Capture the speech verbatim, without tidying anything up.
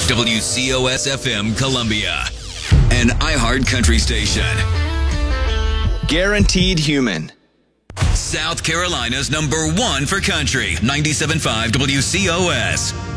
W C O S F M Columbia, an iHeart country station. Guaranteed Human. South Carolina's number one for country, ninety-seven point five W C O S.